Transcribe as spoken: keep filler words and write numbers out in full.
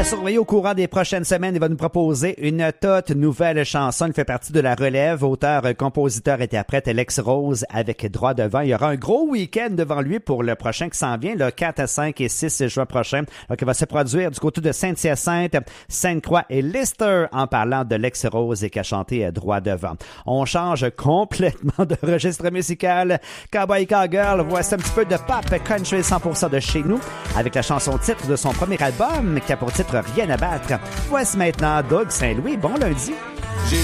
À surveiller au courant des prochaines semaines, il va nous proposer une toute nouvelle chanson. Il fait partie de la relève, auteur, compositeur, interprète, Alex Rose avec Droit devant. Il y aura un gros week-end devant lui pour le prochain qui s'en vient, le quatre, cinq et six juin prochain. Donc, il va se produire du côté de Saint-Hyacinthe, Sainte-Croix et Lister en parlant de Alex Rose et qui a chanté Droit devant. On change complètement de registre musical. Cowboy Cowgirl, voici un petit peu de pop country cent pour cent de chez nous avec la chanson titre de son premier album qui a pour titre Rien à battre. Voici maintenant Doug Saint-Louis. Bon lundi.